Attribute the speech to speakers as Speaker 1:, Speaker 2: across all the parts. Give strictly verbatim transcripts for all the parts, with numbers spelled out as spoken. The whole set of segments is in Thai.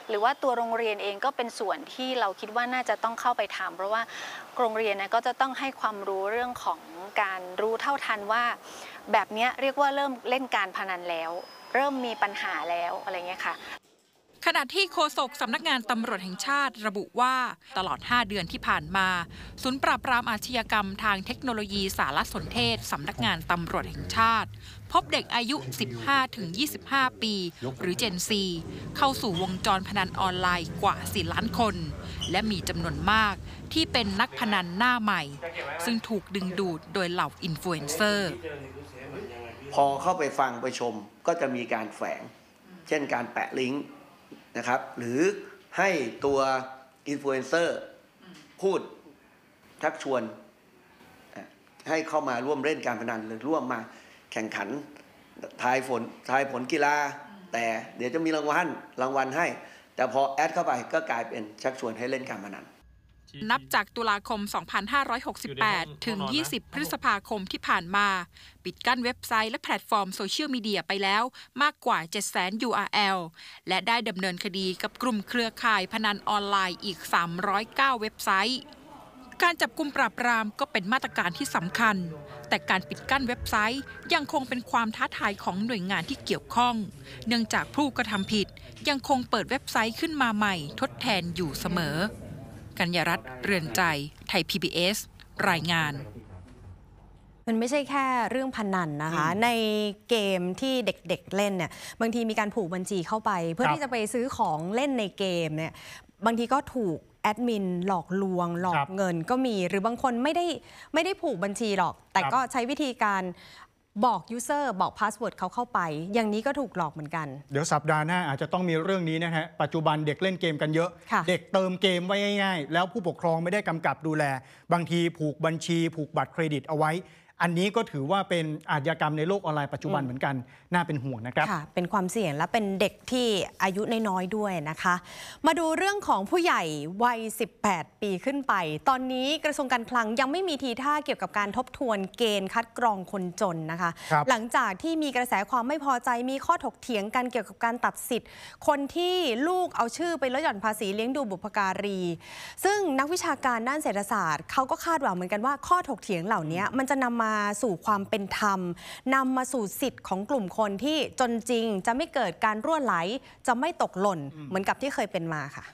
Speaker 1: หรือว่าตัวโรงเรียนเองก็เป็นส่วนที่เราคิดว่าน่าจะต้องเข้าไปทำเพราะว่าโรงเรียนนะก็จะต้องให้ความรู้เรื่องของการรู้เท่าทันว่าแบบนี้เรียกว่าเริ่มเล่นการพนันแล้วเริ่มมีปัญหาแล้วอะไรเงี้ยค่ะ
Speaker 2: ขณะที่โฆษกสำนักงานตำรวจแห่งชาติระบุว่าตลอดห้าเดือนที่ผ่านมาศูนย์ปราบปรามอาชญากรรมทางเทคโนโลยีสารสนเทศสำนักงานตำรวจแห่งชาติพบเด็กอายุ สิบห้าถึงยี่สิบห้า ปีหรือ Gen ซี เข้าสู่วงจรพนันออนไลน์กว่า สี่ ล้านคนและมีจำนวนมากที่เป็นนักพนันหน้าใหม่ซึ่งถูกดึงดูดโดยเหล่าอินฟลูเอนเซอร์
Speaker 3: พอเข้าไปฟังไปชมก็จะมีการแฝงเช่นการแปะลิงก์นะครับหรือให้ตัวอินฟลูเอนเซอร์พูดชักชวนให้เข้ามาร่วมเล่นการพนันหรือร่วมมาแข่งขันทายผลทายผลกีฬาแต่เดี๋ยวจะมีรางวัลรางวัลให้แต่พอแอดเข้าไปก็กลายเป็นชักชวนให้เล่นการพนัน
Speaker 2: นับจากตุลาคม สองพันห้าร้อยหกสิบแปด ถึง ยี่สิบ พฤษภาคมที่ผ่านมาปิดกั้นเว็บไซต์และแพลตฟอร์มโซเชียลมีเดียไปแล้วมากกว่า เจ็ดแสน ยู อาร์ แอล และได้ดำเนินคดีกับกลุ่มเครือข่ายพนันออนไลน์อีก สามร้อยเก้า เว็บไซต์การจับกุมปราบปรามก็เป็นมาตรการที่สำคัญแต่การปิดกั้นเว็บไซต์ยังคงเป็นความท้าทายของหน่วยงานที่เกี่ยวข้องเนื่องจากผู้กระทำผิดยังคงเปิดเว็บไซต์ขึ้นมาใหม่ทดแทนอยู่เสมอกัญญารัตน์เรือนใจไทย พี บี เอส รายงาน
Speaker 4: มันไม่ใช่แค่เรื่องพนันนะคะในเกมที่เด็กๆ เ, เล่นเนี่ยบางทีมีการผูกบัญชีเข้าไปเพื่อที่จะไปซื้อของเล่นในเกมเนี่ยบางทีก็ถูกแอดมินหลอกลวงหลอกเงินก็มีหรือบางคนไม่ได้ไม่ได้ผูกบัญชีหรอกแต่ก็ใช้วิธีการบอกยูเซอร์บอกพาสเวิร์ดเขาเข้าไปอย่างนี้ก็ถูกหลอกเหมือนกัน
Speaker 5: เดี๋ยวสัปดาห์หน้าอาจจะต้องมีเรื่องนี้นะฮะปัจจุบันเด็กเล่นเกมกันเยอะเด็กเติมเกมไว้ง่ายๆแล้วผู้ปกครองไม่ได้กำกับดูแลบางทีผูกบัญชีผูกบัตรเครดิตเอาไว้อันนี้ก็ถือว่าเป็นอาชญากรรมในโลกออนไลน์ปัจจุบันเหมือนกันน่าเป็นห่วงนะครับ
Speaker 4: ค่ะเป็นความเสี่ยงและเป็นเด็กที่อายุน้อยๆด้วยนะคะมาดูเรื่องของผู้ใหญ่วัยสิบแปดปีขึ้นไปตอนนี้กระทรวงการคลังยังไม่มีทีท่าเกี่ยวกับการทบทวนเกณฑ์คัดกรองคนจนนะคะหลังจากที่มีกระแสความไม่พอใจมีข้อถกเถียงกันเกี่ยวกับการตัดสิทธิ์คนที่ลูกเอาชื่อไปลดหย่อนภาษีเลี้ยงดูบุพการีซึ่งนักวิชาการด้านเศรษฐศาสตร์เขาก็คาดหวังเหมือนกันว่าข้อถกเถียงเหล่านี้มันจะนำมาสู่ความเป็นธรรมนำมาสู่สิทธิ์ของกลุ่มคนที่จนจริงจะไม่เกิดการรั่วไหลจะไม่ตกหล่นเหมือนกับที่เคยเป็นมาค่ะ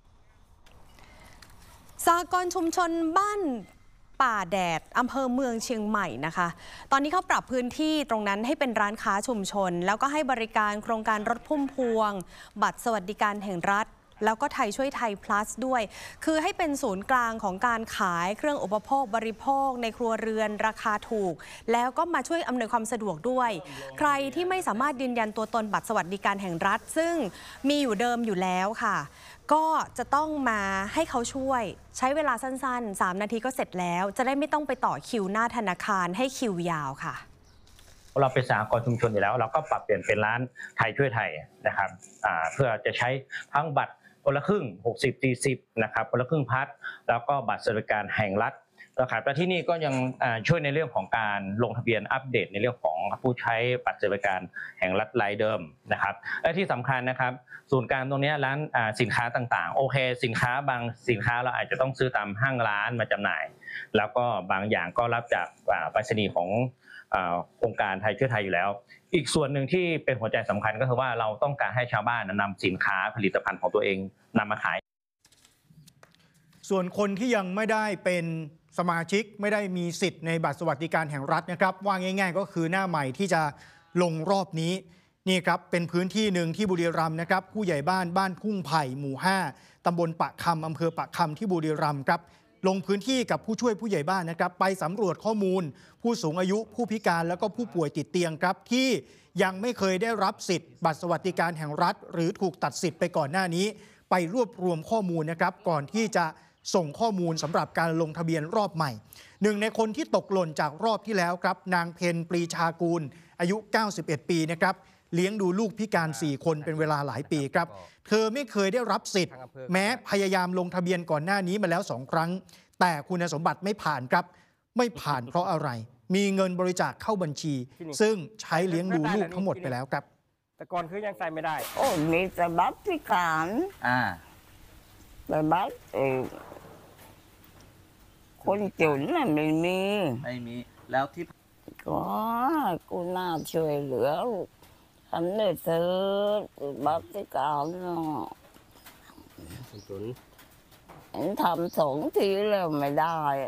Speaker 4: สหกรณ์ชุมชนบ้านป่าแดดอำเภอเมืองเชียงใหม่นะคะตอนนี้เขาปรับพื้นที่ตรงนั้นให้เป็นร้านค้าชุมชนแล้วก็ให้บริการโครงการรถพุ่มพวงบัตรสวัสดิการแห่งรัฐแล้วก็ไทยช่วยไทย plus ด้วยคือให้เป็นศูนย์กลางของการขายเครื่องอุปโภคบริโภคในครัวเรือนราคาถูกแล้วก็มาช่วยอำนวยความสะดวกด้วยใครที่ไม่สามารถยืนยันตัวตนบัตรสวัสดิการแห่งรัฐซึ่งมีอยู่เดิมอยู่แล้วค่ะก็จะต้องมาให้เขาช่วยใช้เวลาสั้นๆสามนาทีก็เสร็จแล้วจะได้ไม่ต้องไปต่อคิวหน้าธนาคารให้คิวยาวค่ะ
Speaker 6: เราเป็นสหกรณ์ชุมชนอยู่แล้วเราก็ปรับเปลี่ยนเป็นร้านไทยช่วยไทยนะครับเพื่อจะใช้ทั้งบัตรคนละครึ่งหกสิบ สี่สิบนะครับคนละครึ่งพัดแล้วก็บัตรสวัสดิการแห่งรัฐนะครับและที่นี่ก็ยังช่วยในเรื่องของการลงทะเบียนอัปเดตในเรื่องของผู้ใช้บัตรสวัสดิการแห่งรัฐรายเดิมนะครับและที่สำคัญนะครับศูนย์กลางตรงนี้ร้านสินค้าต่างๆโอเคสินค้าบางสินค้าเราอาจจะต้องซื้อตามห้างร้านมาจำหน่ายแล้วก็บางอย่างก็รับจากไปรษณีย์ของโครงการไทยช่วยไทยอยู่แล้วอีกส่วนหนึ่งที่เป็นหัวใจสำคัญก็คือว่าเราต้องการให้ชาวบ้านนำสินค้าผลิตภัณฑ์ของตัวเองนำมาขาย
Speaker 5: ส่วนคนที่ยังไม่ได้เป็นสมาชิกไม่ได้มีสิทธิ์ในบัตรสวัสดิการแห่งรัฐนะครับว่าง่ายๆก็คือหน้าใหม่ที่จะลงรอบนี้นี่ครับเป็นพื้นที่หนึ่งที่บุรีรัมย์นะครับผู้ใหญ่บ้านบ้านทุ่งไผ่หมู่ห้าตำบลปะคำอำเภอปะคำที่บุรีรัมย์ครับลงพื้นที่กับผู้ช่วยผู้ใหญ่บ้านนะครับไปสำรวจข้อมูลผู้สูงอายุผู้พิการแล้วก็ผู้ป่วยติดเตียงครับที่ยังไม่เคยได้รับสิทธิ์บัตรสวัสดิการแห่งรัฐหรือถูกตัดสิทธิ์ไปก่อนหน้านี้ไปรวบรวมข้อมูลนะครับก่อนที่จะส่งข้อมูลสำหรับการลงทะเบียนรอบใหม่หนึ่งในคนที่ตกหล่นจากรอบที่แล้วครับนางเพ็ญปรีชากูลอายุเก้าสิบเอ็ดปีนะครับเลี้ยงดูลูกพิการสี่คนเป็นเวลาหลายปีครับเธอไม่เคยได้รับสิทธิ์แม้พยายามลงทะเบียนก่อนหน้านี้มาแล้วสองครั้งแต่คุณสมบัติไม่ผ่านครับไม่ผ่านเพราะอะไรมีเงินบริจาคเข้าบัญชีซึ่งใช้เลี้ยงดูลูกทั้งหมดไปแล้วครับ
Speaker 7: แต่ก่อนคือยังใส่ไม่ได้
Speaker 8: โอ้มีแต่บัตรพิการ
Speaker 9: อ่า
Speaker 8: แต่บัตรเออคนจนน่ะไม่มี
Speaker 9: ไม่มีแล้วที่
Speaker 8: ก็กูน่าช่วยเหลือทำได้เถิดบัตรพิการเนาะ
Speaker 7: คนจน
Speaker 8: เห็นทำสองทีแล้วไม่ได้อะ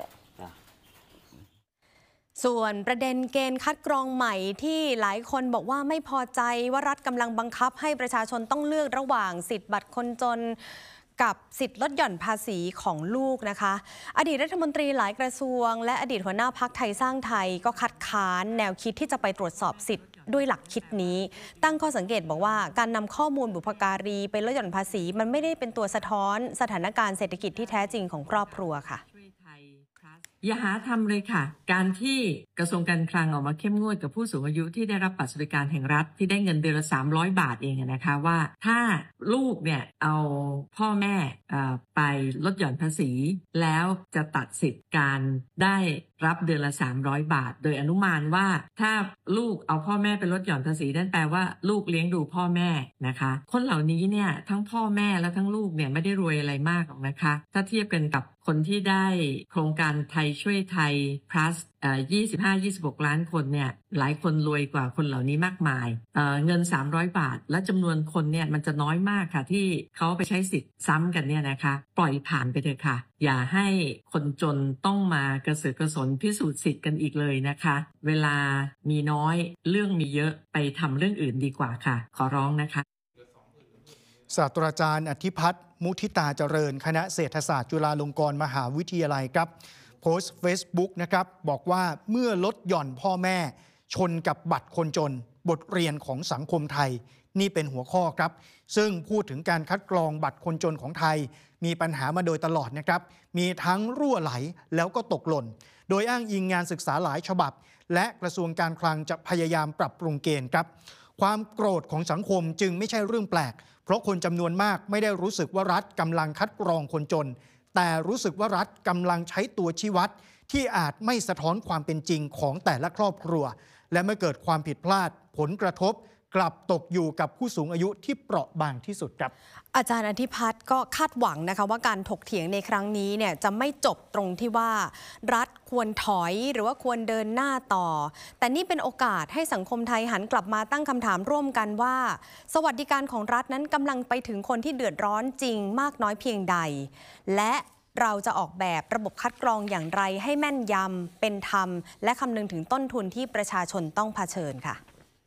Speaker 4: ส่วนประเด็นเกณฑ์คัดกรองใหม่ที่หลายคนบอกว่าไม่พอใจว่ารัฐกำลังบังคับให้ประชาชนต้องเลือกระหว่างสิทธิ์บัตรคนจนกับสิทธิ์ลดหย่อนภาษีของลูกนะคะ อดีตรัฐมนตรีหลายกระทรวงและอดีตหัวหน้าพรรคไทยสร้างไทยก็คัดค้านแนวคิดที่จะไปตรวจสอบสิทธิ์ด้วยหลักคิดนี้ ตั้งข้อสังเกตบอกว่าการนำข้อมูลบุพการีไปลดหย่อนภาษีมันไม่ได้เป็นตัวสะท้อนสถานการณ์เศรษฐกิจที่แท้จริงของครอบครัวค่ะ
Speaker 10: อย่าหาทำเลยค่ะ การที่กระทรวงการคลังออกมาเข้มงวดกับผู้สูงอายุที่ได้รับบัตรสวัสดิการแห่งรัฐที่ได้เงินเดือนละสามร้อยบาทเองนะคะว่าถ้าลูกเนี่ยเอาพ่อแม่ไปลดหย่อนภาษีแล้วจะตัดสิทธิ์การได้รับเดือนละสามร้อยบาทโดยอนุมานว่าถ้าลูกเอาพ่อแม่ไปลดหย่อนภาษีนั่นแปลว่าลูกเลี้ยงดูพ่อแม่นะคะคนเหล่านี้เนี่ยทั้งพ่อแม่และทั้งลูกเนี่ยไม่ได้รวยอะไรมากหรอกนะคะถ้าเทียบกันกับคนที่ได้โครงการไทยช่วยไทย plus เอ่อ ยี่สิบห้า ยี่สิบหก ล้านคนเนี่ยหลายคนรวยกว่าคนเหล่านี้มากมายเอ่อเงินสามร้อยบาทและจำนวนคนเนี่ยมันจะน้อยมากค่ะที่เขาไปใช้สิทธิ์ซ้ำกันเนี่ยนะคะปล่อยผ่านไปเถอะค่ะอย่าให้คนจนต้องมากระเสือกกระสนพิสูจน์สิทธิ์กันอีกเลยนะคะเวลามีน้อยเรื่องมีเยอะไปทำเรื่องอื่นดีกว่าค่ะขอร้องนะคะ
Speaker 5: ศาสตราจารย์อธิพัฒน์มุทิตาเจริญคณะเศรษฐศาสตร์จุฬาลงกรณ์มหาวิทยาลัยครับโพสต์ Facebook นะครับบอกว่าเมื่อลดหย่อนพ่อแม่ชนกับบัตรคนจนบทเรียนของสังคมไทยนี่เป็นหัวข้อครับซึ่งพูดถึงการคัดกรองบัตรคนจนของไทยมีปัญหามาโดยตลอดนะครับมีทั้งรั่วไหลแล้วก็ตกหล่นโดยอ้างอิงงานศึกษาหลายฉบับและกระทรวงการคลังจะพยายามปรับปรุงเกณฑ์ครับความโกรธของสังคมจึงไม่ใช่เรื่องแปลกเพราะคนจำนวนมากไม่ได้รู้สึกว่ารัฐกำลังคัดกรองคนจนแต่รู้สึกว่ารัฐกำลังใช้ตัวชี้วัดที่อาจไม่สะท้อนความเป็นจริงของแต่ละครอบครัวและเมื่อเกิดความผิดพลาดผลกระทบกลับตกอยู่กับผู้สูงอายุที่เปราะบางที่สุดครับ
Speaker 4: อาจารย์อธิพัฒน์ก็คาดหวังนะคะว่าการถกเถียงในครั้งนี้เนี่ยจะไม่จบตรงที่ว่ารัฐควรถอยหรือว่าควรเดินหน้าต่อแต่นี่เป็นโอกาสให้สังคมไทยหันกลับมาตั้งคำถามร่วมกันว่าสวัสดิการของรัฐนั้นกำลังไปถึงคนที่เดือดร้อนจริงมากน้อยเพียงใดและเราจะออกแบบระบบคัดกรองอย่างไรให้แม่นยำเป็นธรรมและคำนึงถึงต้นทุนที่ประชาชนต้องเผชิญค่ะ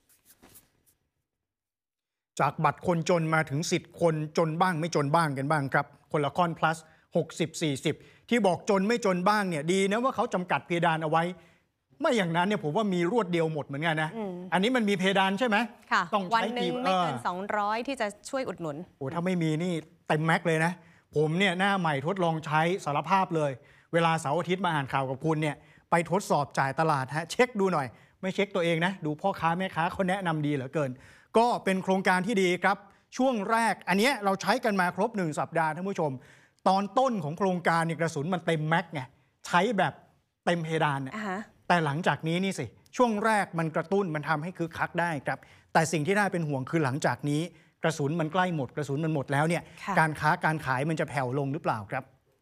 Speaker 5: จากบัตรคนจนมาถึงสิทธิ์คนจนบ้างไม่จนบ้างกันบ้างครับคนละคอน plus หกสิบ สี่สิบที่บอกจนไม่จนบ้างเนี่ยดีนะว่าเขาจำกัดเพดานเอาไว้ไม่อย่างนั้นเนี่ยผมว่ามีรวดเดียวหมดเหมือนกันนะ อ, อันนี้มันมีเพดานใช่ไหม
Speaker 4: ค่ะ
Speaker 5: ต้อง
Speaker 4: วันหนึ่งไม่เกินสองร้อยที่จะช่วยอุดหนุน
Speaker 5: โอ้ถ้าไม่มีนี่เต็มแม็กเลยนะผมเนี่ยหน้าใหม่ทดลองใช้สารภาพเลยเวลาเสาร์อาทิตย์มาอ่านข่าวกับคุณเนี่ยไปทดสอบจ่ายตลาดฮะเช็คดูหน่อยไม่เช็คตัวเองนะดูพ่อค้าแม่ค้าเขาแนะนำดีเหลือเกินก็เป็นโครงการที่ดีครับช่วงแรกอันนี้เราใช้กันมาครบหนึ่งสัปดาห์ท่านผู้ชมตอนต้นของโครงการเนี่ยกระสุนมันเต็มแม็กไงใช้แบบเต็มเพดานเนี่ย uh-huh. แต่หลังจากนี้นี่สิช่วงแรกมันกระตุ้นมันทำให้คึกคักได้ครับแต่สิ่งที่น่าเป็นห่วงคือหลังจากนี้กระสุนมันใกล้หมดกระสุนมันหมดแล้วเนี่ยการค้าการขายมันจะแผ่วลงหรือเปล่าครับ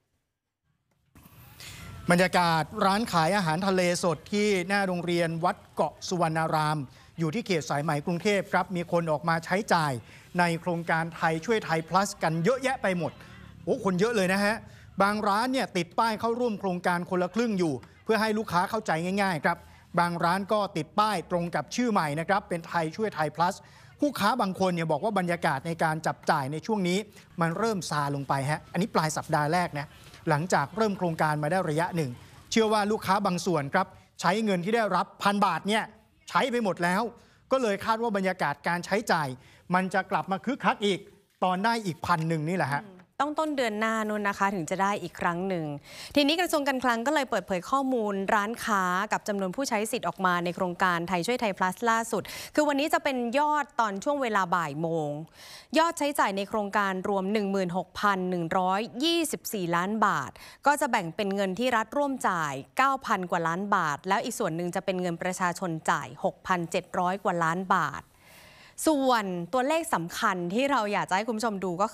Speaker 5: บรรยากาศร้านขายอาหารทะเลสดที่หน้าโรงเรียนวัดเกาะสุวรรณารามอยู่ที่เขตสายไหมกรุงเทพครับมีคนออกมาใช้จ่ายในโครงการไทยช่วยไทย plus กันเยอะแยะไปหมดโอ้คนเยอะเลยนะฮะบางร้านเนี่ยติดป้ายเข้าร่วมโครงการคนละครึ่งอยู่เพื่อให้ลูกค้าเข้าใจง่ายๆครับบางร้านก็ติดป้ายตรงกับชื่อใหม่นะครับเป็นไทยช่วยไทย plus ผู้ค้าบางคนเนี่ยบอกว่าบรรยากาศในการจับจ่ายในช่วงนี้มันเริ่มซาลงไปฮะอันนี้ปลายสัปดาห์แรกนะหลังจากเริ่มโครงการมาได้ระยะหนึ่งเชื่อว่าลูกค้าบางส่วนครับใช้เงินที่ได้รับพันบาทเนี่ยใช้ไปหมดแล้วก็เลยคาดว่าบรรยากาศการใช้จ่ายมันจะกลับมาคึกคักอีกตอนได้อีกพันหนึ่งนี่แหละฮะ
Speaker 4: ต้องต้นเดือนหน้านู้นนะคะถึงจะได้อีกครั้งหนึ่งทีนี้กระทรวงการคลังก็เลยเปิดเผยข้อมูลร้านค้ากับจำนวนผู้ใช้สิทธิ์ออกมาในโครงการไทยช่วยไทย plus ล่าสุดคือวันนี้จะเป็นยอดตอนช่วงเวลาบ่ายโมงยอดใช้จ่ายในโครงการรวม หนึ่งหมื่นหกพันหนึ่งร้อยยี่สิบสี่ ล้านบาทก็จะแบ่งเป็นเงินที่รัฐร่วมจ่าย เก้าพัน กว่าล้านบาทแล้วอีกส่วนหนึ่งจะเป็นเงินประชาชนจ่าย หกพันเจ็ดร้อย กว่าล้านบาทส่วนตัวเลขสำคัญที่เราอยากจะให้คุณผู้ชมดูก็